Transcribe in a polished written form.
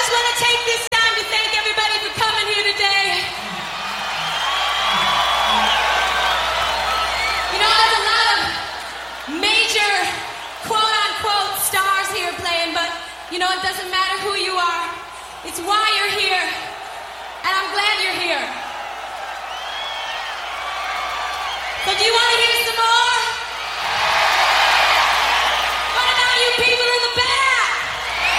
just want to take this time to thank everybody for coming here today. You know, there's a lot of major quote-unquote stars here playing, but you know, it doesn't matter who you are. It's why you're here, and I'm glad you're here. So do you want to hear some more? What about you people